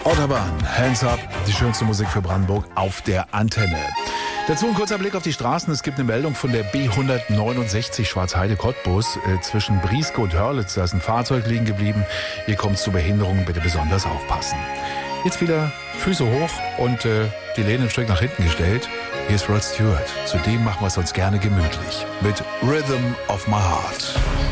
Autobahn, Hands Up, die schönste Musik für Brandenburg auf der Antenne. Dazu ein kurzer Blick auf die Straßen. Es gibt eine Meldung von der B169 Schwarzheide-Cottbus. Zwischen Brieske und Hörlitz, da ist ein Fahrzeug liegen geblieben. Hier kommt es zu Behinderungen, bitte besonders aufpassen. Jetzt wieder Füße hoch und die Lehne ein Stück nach hinten gestellt. Hier ist Rod Stewart. Zudem machen wir es uns gerne gemütlich mit Rhythm of My Heart.